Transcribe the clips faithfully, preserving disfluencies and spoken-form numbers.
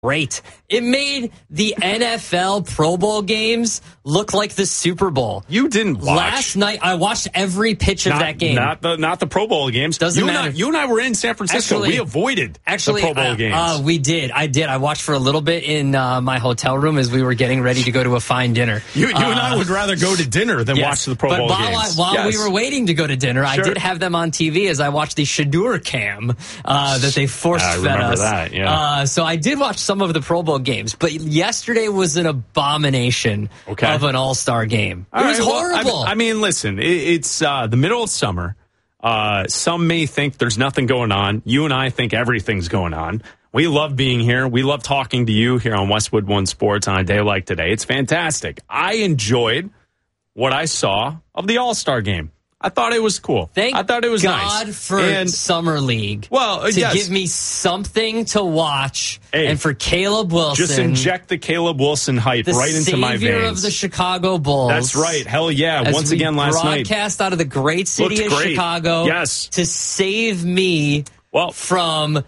Great. It made the N F L Pro Bowl games look like the Super Bowl. You didn't watch. Last night, I watched every pitch of not, that game. Not the not the Pro Bowl games. Doesn't you matter. And I, you and I were in San Francisco. Actually, we avoided actually, the Pro Bowl uh, games. Uh, we did. I did. I watched for a little bit in uh, my hotel room as we were getting ready to go to a fine dinner. You, you uh, and I would rather go to dinner than yes, watch the Pro but Bowl while games. I, while yes. we were waiting to go to dinner, sure. I did have them on T V as I watched the Shadur cam uh, that they force I fed remember us. That, yeah. uh, so I did watch some of the Pro Bowl games, but yesterday was an abomination okay. of an all-star game. All it was right, horrible. Well, I, I mean, listen, it, it's uh, the middle of summer. Uh, some may think there's nothing going on. You and I think everything's going on. We love being here. We love talking to you here on Westwood One Sports on a day like today. It's fantastic. I enjoyed what I saw of the All-Star game. I thought it was cool. Thank I thought it was God nice. for and, Summer League. Well, uh, to yes. give me something to watch, hey, and for Caleb Wilson, just inject the Caleb Wilson hype right into my veins. The savior of the Chicago Bulls. That's right. Hell yeah! As Once we again, last night, broadcast out of the great city Looked of great. Chicago. Yes, to save me well, from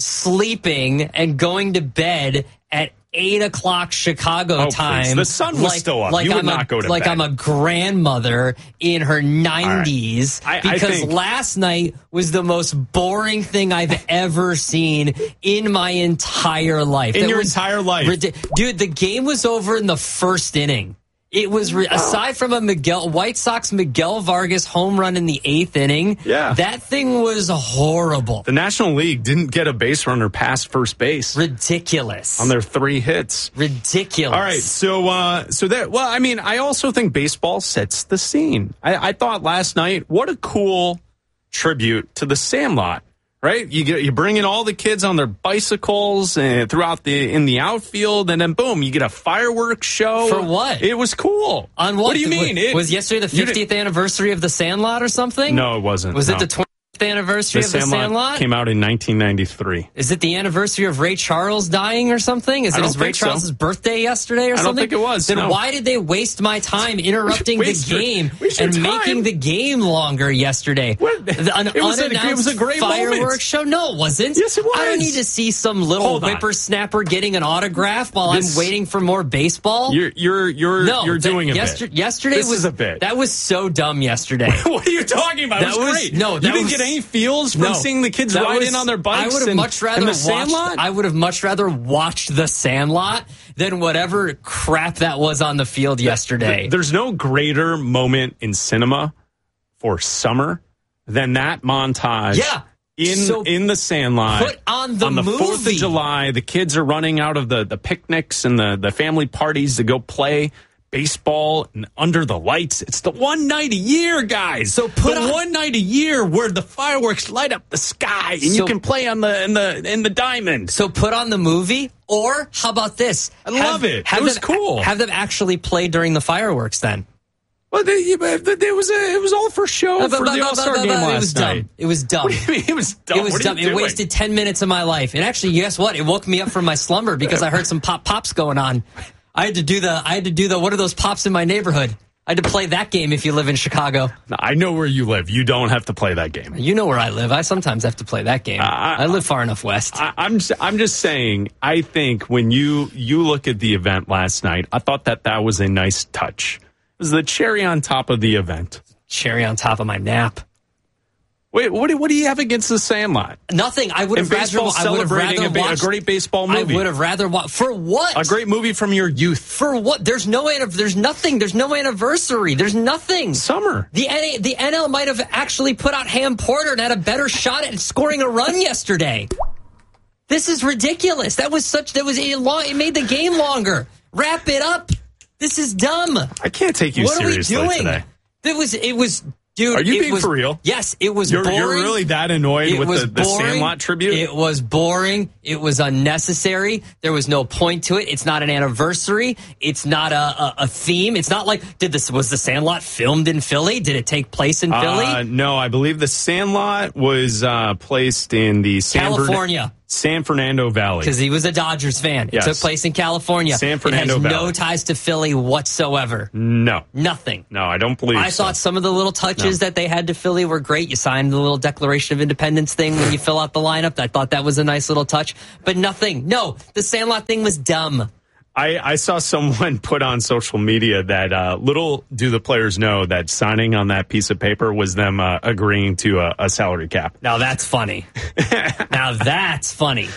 sleeping and going to bed at eight o'clock Chicago oh, time. Please. The sun was like, still up. Like you would I'm not a, go to like bed. I'm a grandmother in her nineties right. I, because I think, last night was the most boring thing I've ever seen in my entire life. In that your was entire life. Ridic- Dude, the game was over in the first inning. It was, re- aside from a Miguel White Sox Miguel Vargas home run in the eighth inning, yeah. that thing was horrible. The National League didn't get a base runner past first base. Ridiculous. On their three hits. Ridiculous. All right, so uh, so that well, I mean, I also think baseball sets the scene. I, I thought last night, what a cool tribute to the Sandlot. Right, you get you bring in all the kids on their bicycles and throughout the in the outfield, and then boom, you get a fireworks show. For what? It was cool. On what? What do you mean? Was, it, was yesterday the fiftieth anniversary of the Sandlot or something? No, it wasn't. Was no. it the twentieth anniversary the of the Sandlot? Sandlot? Came out in nineteen ninety-three. Is it the anniversary of Ray Charles dying or something? Is I it don't his Ray think so. Charles' birthday yesterday or I don't something? think it was, Then no. why did they waste my time interrupting the Waste your- game waste your and time? making the game longer yesterday? What? The- An It was a- it unannounced was a great fireworks moment. show? No, it wasn't. Yes, it was. I don't need to see some little Hold on. whippersnapper getting an autograph while This- I'm waiting for more baseball. You're you're you're no, you're that- doing a yester- bit. Yesterday This was is a bit. That was so dumb yesterday. What are you talking about? That it was, was- great. no, you that didn't was- get any feels from No, seeing the kids that ride was- in on their bikes. I would have and, much rather and the watched. Sandlot. I would have much rather watched the Sandlot than whatever crap that was on the field yesterday. There's no greater moment in cinema for summer than that montage. Yeah. In, So in the Sandlot. put on the on the fourth of movie. July, the kids are running out of the, the picnics and the, the family parties to go play baseball and under the lights. It's the one night a year, guys. So put the on- one night a year where the fireworks light up the sky and you So- can play on the in the in the diamond. So put on the movie, or how about this? I love it. It was them, cool. Have them actually play during the fireworks then. Well, they, it was a, it was all for show But- for but- the but- All Star but- game but last It was night. dumb. It was dumb. What do you mean? It was dumb. It was What are dumb. you It doing? wasted ten minutes of my life. And actually, guess what? It woke me up from my slumber because I heard some pop pops going on. I had to do the. I had to do the. What are those pops in my neighborhood? I had to play that game if you live in Chicago. I know where you live. You don't have to play that game. You know where I live. I sometimes have to play that game. Uh, I live far enough west. I, I'm just, I'm just saying. I think when you you look at the event last night, I thought that that was a nice touch. It was the cherry on top of the event. Cherry on top of my nap. Wait, what do, what do you have against the Sandlot? Nothing. I would And have rather. baseball I would have celebrating rather a, ba- a watched, great baseball movie. I would have rather watched for what? A great movie from your youth. For what? There's no. anniv- There's nothing. There's no anniversary. There's nothing. Summer. The N A, the N L might have actually put out Ham Porter and had a better shot at scoring a run yesterday. This is ridiculous. That was such. That was a long. It made the game longer. Wrap it up. This is dumb. I can't take you what seriously are we doing? today. It was. It was. Dude, Are you it being was, for real? Yes, it was You're, boring. you're really that annoyed It with was the, the boring. Sandlot tribute? It was boring. It was unnecessary. There was no point to it. It's not an anniversary. It's not a, a, a theme. It's not like, did this was the Sandlot filmed in Philly? Did it take place in Philly? Uh, no, I believe the Sandlot was uh, placed in the San California. Bern- San Fernando Valley. Because he was a Dodgers fan. Yes. It took place in California. San Fernando it has Valley. no ties to Philly whatsoever. No. Nothing. No, I don't believe I so. thought some of the little touches No. that they had to Philly were great. You signed the little Declaration of Independence thing when you fill out the lineup. I thought that was a nice little touch. But nothing. No, the Sandlot thing was dumb. I, I saw someone put on social media that uh, little do the players know that signing on that piece of paper was them uh, agreeing to a, a salary cap. Now that's funny. Now that's funny.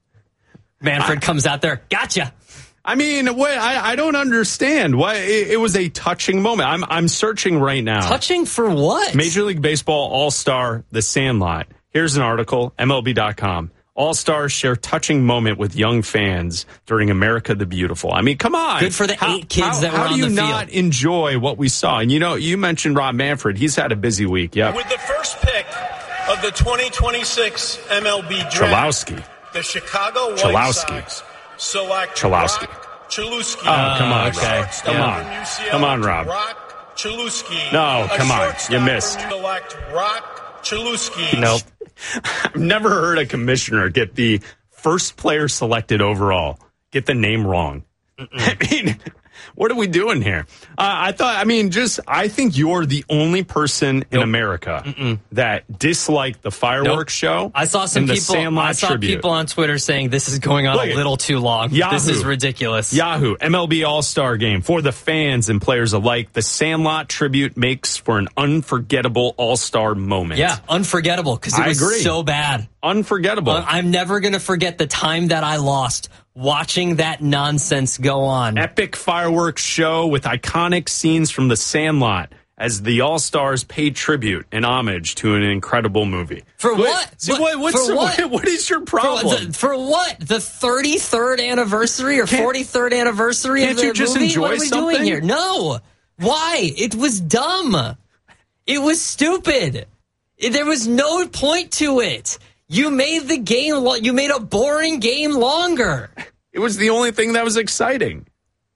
Manfred comes out there. Gotcha. I mean, what, I, I don't understand. Why it, it was a touching moment. I'm I'm searching right now. Touching for what? Major League Baseball All-Star The Sandlot. Here's an article, M L B dot com. All-Stars share touching moment with young fans during America the Beautiful. I mean, come on. Good for the how, eight kids how, that were how on do you the not field. enjoy what we saw? And you know, you mentioned Rob Manfred. He's had a busy week. Yep. With the first pick of the twenty twenty-six M L B draft, Chalowski. the Chicago White Chalowski. Sox select Chalowski. Rock Chalowski. Oh, come on, okay. Rob. Come Yeah. on. From U C L A, Come on, Rob. Rock Chalowski. No, A come on. shortstop You missed. from Select Rock Chalowski. Nope. I've never heard a commissioner get the first player selected overall get the name wrong. I mean, what are we doing here? Uh, I thought, I mean, just, I think you're the only person in Nope. America Mm-mm. that disliked the fireworks show. I saw some and the people. Sandlot I saw tribute. people on Twitter saying this is going on Look a at- little too long. Yahoo. This is ridiculous. Yahoo, M L B All-Star Game. For the fans and players alike, the Sandlot tribute makes for an unforgettable All-Star moment. Yeah, unforgettable because it I was agree. so bad. Unforgettable. Uh, I'm never going to forget the time that I lost watching that nonsense go on. Epic fireworks show with iconic scenes from the Sandlot as the All-Stars paid tribute and homage to an incredible movie. For Wait, what? see, What- what, what's for the- what? what is your For, problem? the, for what? The thirty-third anniversary or Can't- forty-third anniversary of can't the you just movie? enjoy What are we something? doing here? No. Why? It was dumb. It was stupid. It- there was no point to it. You made the game. lo- You made a boring game longer. It was the only thing that was exciting.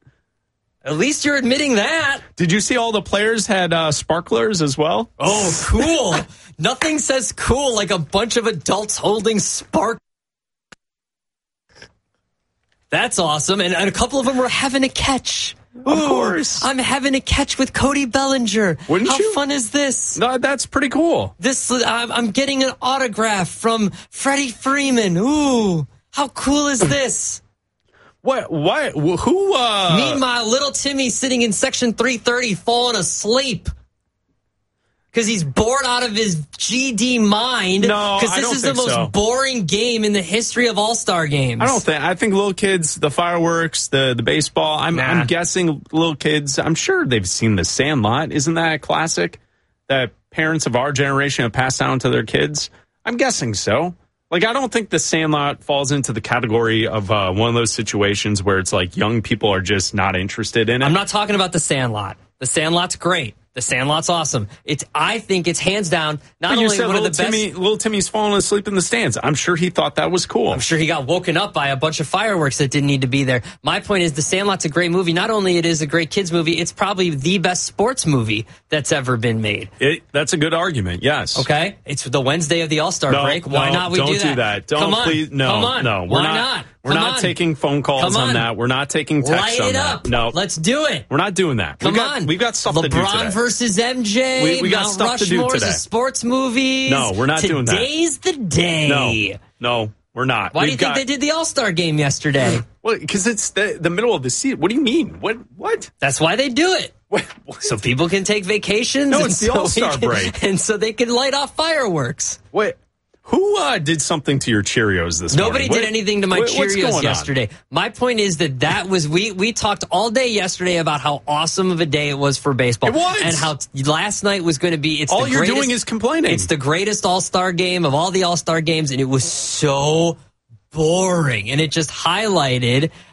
At least you're admitting that. Did you see all the players had uh, sparklers as well? Oh, cool. Nothing says cool like a bunch of adults holding spark. That's awesome. And, and a couple of them were having a catch. Of Ooh, course. I'm having a catch with Cody Bellinger. Wouldn't How you? fun is this? No, that's pretty cool. This I'm, I'm getting an autograph from Freddie Freeman. Ooh, how cool is this? What? What? Who? Uh, Meanwhile, little Timmy sitting in section three thirty falling asleep. Because he's bored out of his G D mind. No, Because I this don't is the think most so. boring game in the history of All-Star games. I don't think. I think little kids, the fireworks, the the baseball. I'm Nah. I'm guessing little kids. I'm sure they've seen the Sandlot. Isn't that a classic that parents of our generation have passed down to their kids? I'm guessing so. Like, I don't think the Sandlot falls into the category of uh, one of those situations where it's like young people are just not interested in it. I'm not talking about the Sandlot. The Sandlot's great. The Sandlot's awesome. It's. I think it's hands down not But you only said one of little the best. Timmy, little Timmy's falling asleep in the stands. I'm sure he thought that was cool. I'm sure he got woken up by a bunch of fireworks that didn't need to be there. My point is The Sandlot's a great movie. Not only it is a great kids movie, it's probably the best sports movie that's ever been made. It, that's a good argument. Yes. Okay? It's the Wednesday of the All-Star No, break. Why no, not we don't do that? do that. Don't Come on. please. No, Come on. no. We're Why not. not? We're Come not on. taking phone calls Come on. on. that. We're not taking texts Light on it that. up. No, Let's do it. we're not doing that. Come we got, on. We've got stuff LeBron to do today. versus M J. We- we got Mount stuff to do Rushmore's today. a sports movies. No, we're not doing that. Today's the day. No, no, we're not. Why We've do you think got, they did the All-Star game yesterday? Well, because it's the the middle of the season. What do you mean? What? What? That's why they do it. What? what? So people can take vacations. No, and it's the so we All-Star can- break. And so they can light off fireworks. Wait, who uh, did something to your Cheerios this Nobody morning? did What- anything to my what- what's Cheerios going on? yesterday. My point is that that was, we, we talked all day yesterday about how awesome of a day it was for baseball. It was. And how t- last night was going to be, it's All the you're greatest, doing is complaining. It's the greatest All-Star game of all the All-Star games, and it was so boring. And it just highlighted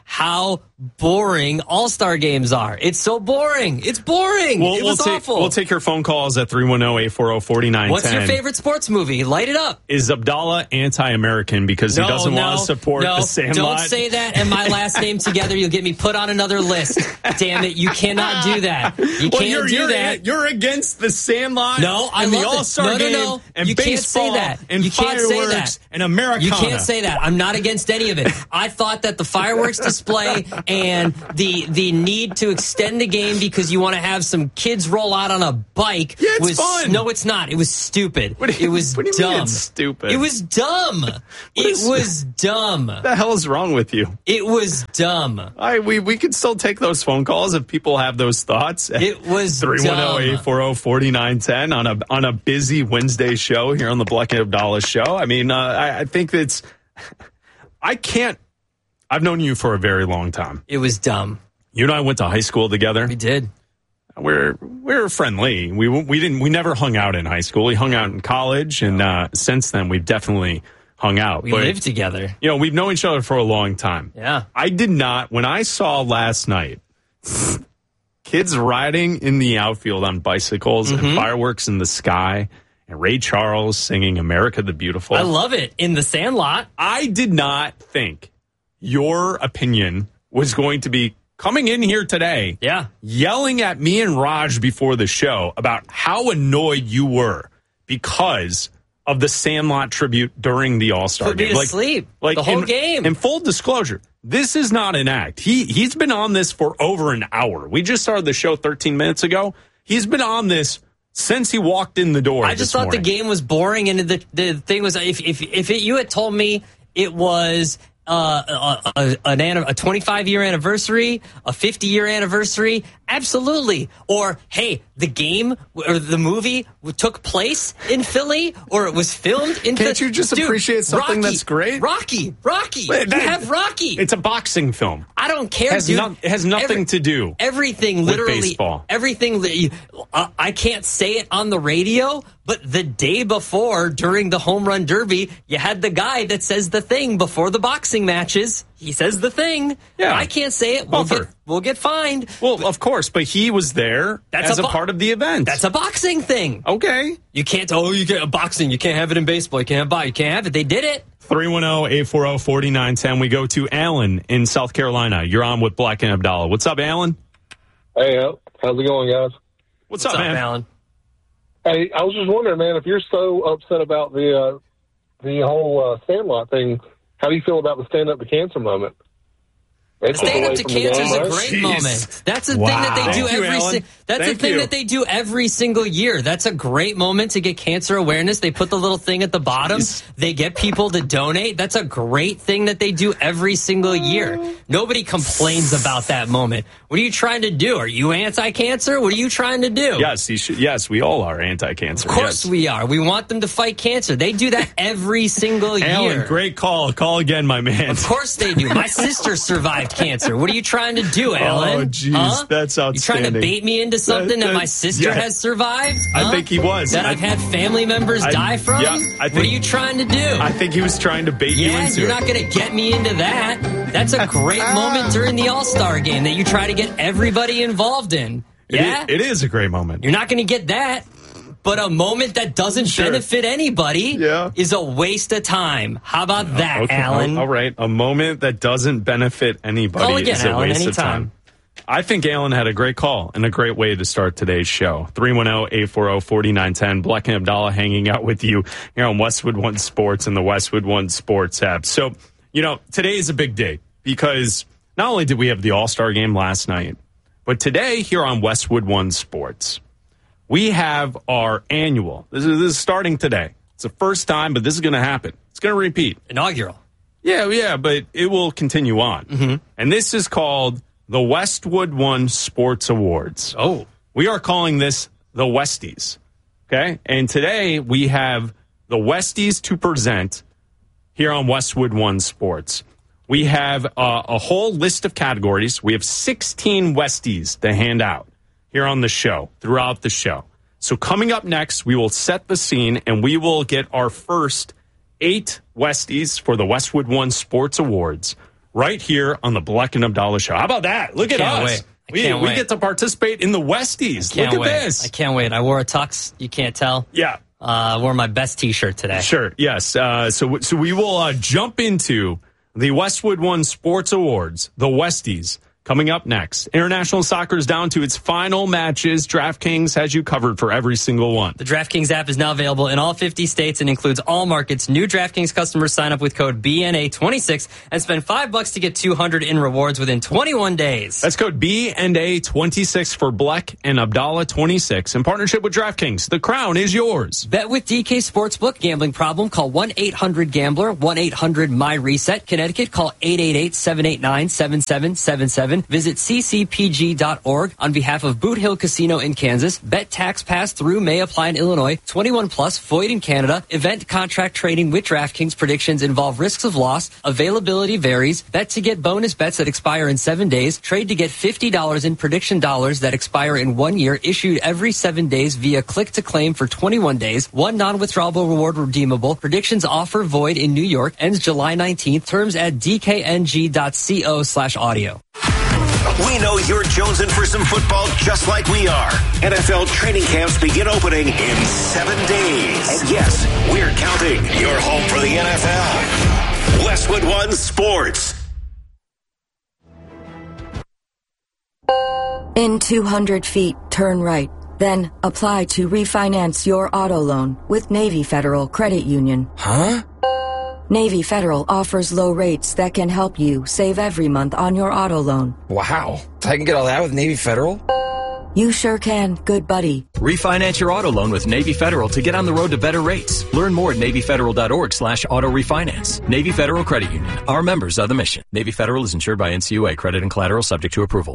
how boring All-Star games are. It's so boring. It's boring. We'll, it we'll was take, awful. We'll take your phone calls at three one zero, eight four zero, four nine one zero. What's your favorite sports movie? Light it up. Is Abdallah anti-American because no, he doesn't no, want to support no, the Sandlot? Don't say that and my last name together. You'll get me put on another list. Damn it. You cannot do that. You well, can't you're, do you're, that. You're against the Sandlot No, I and love the it. All-Star No, no, game no. and You baseball can't say that. and You can't say fireworks that. and Americana. You can't say that. I'm not against any of it. I thought that the fireworks display and the the need to extend the game because you want to have some kids roll out on a bike yeah, it's was fun. No, it's not. It was stupid. What do you, it was what do you dumb. Mean it's stupid. It was dumb. It is, was dumb. What the hell is wrong with you? It was dumb. I we we could still take those phone calls if people have those thoughts. It was three one zero, eight four zero, four nine one zero on a on a busy Wednesday show here on the Black and Abdallah show. I mean, uh, I, I think that's I can't. I've known you for a very long time. It was dumb. You and I went to high school together. We did. We're we're friendly. We we didn't we never hung out in high school. We hung out in college, and uh, since then we've definitely hung out. We but, lived together. You know, we've known each other for a long time. Yeah. I did not when I saw last night kids riding in the outfield on bicycles mm-hmm. and fireworks in the sky and Ray Charles singing America the Beautiful. I love it. In the Sandlot. I did not think your opinion was going to be coming in here today, yeah, yelling at me and Raj before the show about how annoyed you were because of the Sandlot tribute during the All-Star Put game. me to like, sleep. Like the whole in, game. In full disclosure, this is not an act. He he's been on this for over an hour. We just started the show thirteen minutes ago. He's been on this since he walked in the door. I just thought morning. the game was boring, and the the thing was, if if if it, you had told me it was uh, a, a, an a twenty-five year anniversary, a fifty year anniversary, absolutely. Or hey, the game or the movie took place in Philly, or it was filmed in. Can't the, you just dude, appreciate something Rocky, that's great? Rocky, Rocky, That, you have Rocky. It's a boxing film. I don't care, It has, dude. no, it has nothing Every, to do. Everything, with literally, baseball. everything. Uh, I can't say it on the radio, but the day before, during the home run derby, you had the guy that says the thing before the boxing matches. He says the thing. Yeah. I can't say it. We'll Bumper. get, we'll get fined. Well, of course, but he was there That's as a a, bo- part of the event. That's a boxing thing. Okay. You can't. Oh, you get boxing. You can't have it in baseball. You can't have boxing. You can't have it. They did it. three one zero, eight four zero, four nine one zero. We go to Alan in South Carolina. You're on with Black and Abdallah. What's up, Alan? Hey, how's it going, guys? What's, What's up, up, man? Alan? Hey, I was just wondering, man, if you're so upset about the uh, the whole uh, Sandlot thing, how do you feel about the Stand Up to Cancer moment? They took Stand away Up to from the Cancer is game, a right? great Jeez. moment. That's a Wow. thing that they do Thank you, every. Alan. Si- that's Thank a thing you. that they do every single year. That's a great moment to get cancer awareness. They put the little thing at the bottom. Jeez. They get people to donate. That's a great thing that they do every single year. Nobody complains about that moment. What are you trying to do? Are you anti-cancer? What are you trying to do? Yes, he should, yes, we all are anti-cancer. Of course yes. we are. We want them to fight cancer. They do that every single Alan, year. great call. Call again, my man. Of course they do. My sister survived cancer. What are you trying to do, Alan? Oh, jeez, huh? that's You trying outstanding. to bait me into something that, That- my that- sister yeah. has survived? I huh? think he was. That I- I've had family members I- die from? yeah, I what think- are you trying to do? I think he was trying to bait you yeah, into you're it. not going to get me into that. That's a great moment during the All-Star game that you try to get everybody involved in. It Yeah? is- it is a great moment. You're not going to get that. But a moment that doesn't Sure. benefit anybody Yeah. is a waste of time. How about that, Okay, Alan? all right. A moment that doesn't benefit anybody Call again, is a Alan, waste of anytime. time. I think Alan had a great call and a great way to start today's show. three one zero, eight four zero, four nine one zero. Black and Abdallah hanging out with you here on Westwood One Sports and the Westwood One Sports app. So, you know, today is a big day because not only did we have the All-Star game last night, but today here on Westwood One Sports, we have our annual. This is, this is starting today. It's the first time, but this is going to happen. It's going to repeat. Inaugural. Yeah, yeah, but it will continue on. Mm-hmm. And this is called the Westwood One Sports Awards. Oh. We are calling this the Westies. Okay? And today we have the Westies to present here on Westwood One Sports. We have uh, a whole list of categories. We have sixteen Westies to hand out here on the show, throughout the show. So coming up next, we will set the scene and we will get our first eight Westies for the Westwood One Sports Awards right here on the Bleck and Abdallah Show. How about that? Look at Can't us. wait. I We, can't we wait. get to participate in the Westies. Can't Look at wait. this. I can't wait. I wore a tux. You can't tell. Yeah. Uh, I wore my best T-shirt today. Sure. Yes. Uh, so, so we will uh, jump into the Westwood One Sports Awards, the Westies, coming up next. International soccer is down to its final matches. DraftKings has you covered for every single one. The DraftKings app is now available in all fifty states and includes all markets. New DraftKings customers sign up with code B N A twenty-six and spend five bucks to get two hundred in rewards within twenty-one days. That's code B N A twenty-six for Bleck and Abdallah twenty-six. In partnership with DraftKings, the crown is yours. Bet with D K Sportsbook. Gambling problem? Call one eight hundred gambler, one eight hundred my reset. Connecticut, call eight eight eight, seven eight nine, seven seven seven seven. Visit c c p g dot org on behalf of Boot Hill Casino in Kansas. Bet tax pass through may apply in Illinois. twenty-one plus, void in Canada. Event contract trading with DraftKings. Predictions involve risks of loss. Availability varies. Bet to get bonus bets that expire in seven days. Trade to get fifty dollars in prediction dollars that expire in one year. Issued every seven days via click to claim for twenty-one days. One non-withdrawable reward redeemable. Predictions offer void in New York. Ends July nineteenth. Terms at d k n g dot co slash audio. We know you're jonesing for some football just like we are. N F L training camps begin opening in seven days. And yes, we're counting. You're home for the N F L. Westwood One Sports. In two hundred feet, turn right. Then apply to refinance your auto loan with Navy Federal Credit Union. Huh? Navy Federal offers low rates that can help you save every month on your auto loan. Wow. I can get all that with Navy Federal? You sure can, good buddy. Refinance your auto loan with Navy Federal to get on the road to better rates. Learn more at navy federal dot org slash auto refinance. Navy Federal Credit Union. Our members are the mission. Navy Federal is insured by N C U A. Credit and collateral subject to approval.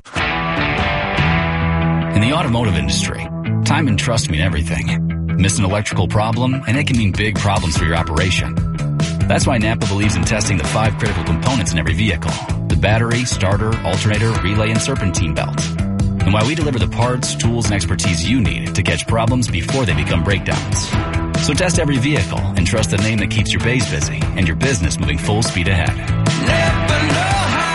In the automotive industry, time and trust mean everything. Miss an electrical problem, and it can mean big problems for your operation. That's why Napa believes in testing the five critical components in every vehicle: the battery, starter, alternator, relay, and serpentine belt. And why we deliver the parts, tools, and expertise you need to catch problems before they become breakdowns. So test every vehicle and trust the name that keeps your bays busy and your business moving full speed ahead. Napa know-how.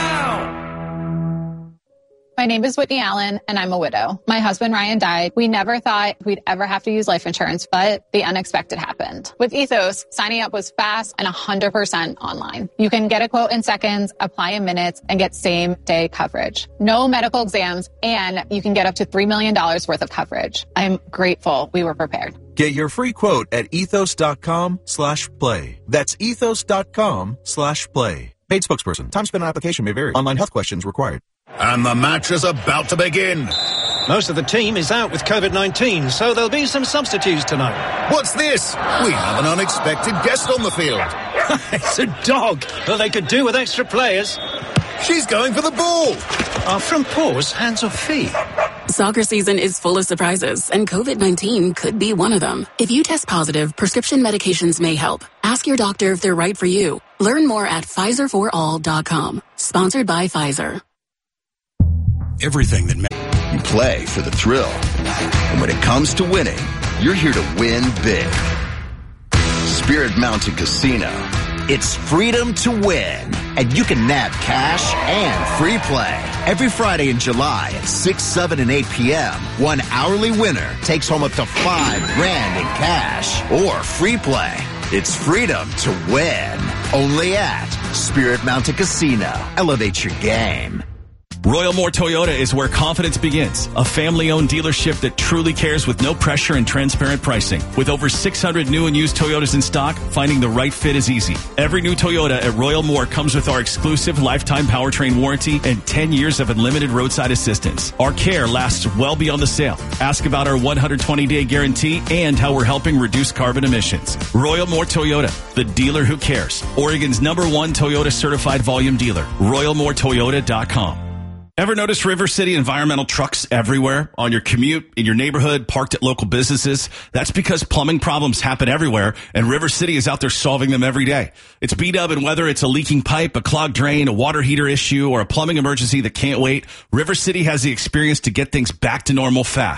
My name is Whitney Allen, and I'm a widow. My husband, Ryan, died. We never thought we'd ever have to use life insurance, but the unexpected happened. With Ethos, signing up was fast and one hundred percent online. You can get a quote in seconds, apply in minutes, and get same-day coverage. No medical exams, and you can get up to three million dollars worth of coverage. I'm grateful we were prepared. Get your free quote at ethos.com slash play. That's ethos.com slash play. Paid spokesperson. Time spent on application may vary. Online health questions required. And the match is about to begin. Most of the team is out with covid nineteen, so there'll be some substitutes tonight. What's this? We have an unexpected guest on the field. It's a dog. Well, they could do with extra players. She's going for the ball. Are from paws, hands or feet? Soccer season is full of surprises, and covid nineteen could be one of them. If you test positive, prescription medications may help. Ask your doctor if they're right for you. Learn more at Pfizer for all dot com. Sponsored by Pfizer. Everything that matters. You play for the thrill. And when it comes to winning, you're here to win big. Spirit Mountain Casino. It's freedom to win. And you can nab cash and free play. Every Friday in July at six, seven, and eight p.m., one hourly winner takes home up to five grand in cash or free play. It's freedom to win. Only at Spirit Mountain Casino. Elevate your game. Royal Moore Toyota is where confidence begins. A family-owned dealership that truly cares with no pressure and transparent pricing. With over six hundred new and used Toyotas in stock, finding the right fit is easy. Every new Toyota at Royal Moore comes with our exclusive lifetime powertrain warranty and ten years of unlimited roadside assistance. Our care lasts well beyond the sale. Ask about our one hundred twenty day guarantee and how we're helping reduce carbon emissions. Royal Moore Toyota, the dealer who cares. Oregon's number one Toyota certified volume dealer. royal moore toyota dot com. Ever notice River City environmental trucks everywhere? On your commute, in your neighborhood, parked at local businesses? That's because plumbing problems happen everywhere, and River City is out there solving them every day. It's B-Dub, and whether it's a leaking pipe, a clogged drain, a water heater issue, or a plumbing emergency that can't wait, River City has the experience to get things back to normal fast. They're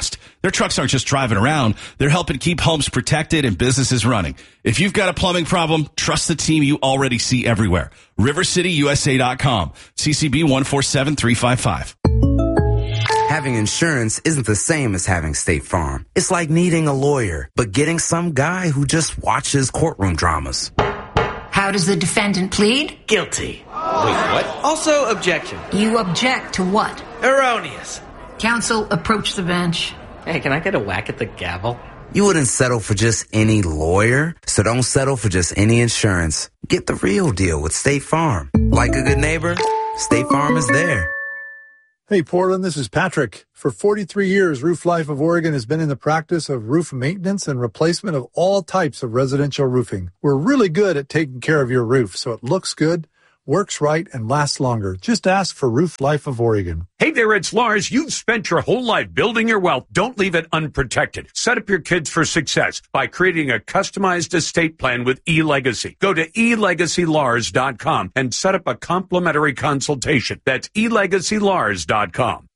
Their trucks aren't just driving around. They're helping keep homes protected and businesses running. If you've got a plumbing problem, trust the team you already see everywhere. river city u s a dot com. C C B one four seven three five five. Having insurance isn't the same as having State Farm. It's like needing a lawyer, but getting some guy who just watches courtroom dramas. How does the defendant plead? Guilty. Wait, what? Also, objection. You object to what? Erroneous. Counsel, approach the bench. Hey, can I get a whack at the gavel? You wouldn't settle for just any lawyer, so don't settle for just any insurance. Get the real deal with State Farm. Like a good neighbor, State Farm is there. Hey, Portland, this is Patrick. For forty-three years, Roof Life of Oregon has been in the practice of roof maintenance and replacement of all types of residential roofing. We're really good at taking care of your roof so it looks good, works right, and lasts longer. Just ask for Roof Life of Oregon. Hey there, it's Lars. You've spent your whole life building your wealth. Don't leave it unprotected. Set up your kids for success by creating a customized estate plan with eLegacy. Go to e legacy lars dot com and set up a complimentary consultation. That's e legacy lars dot com.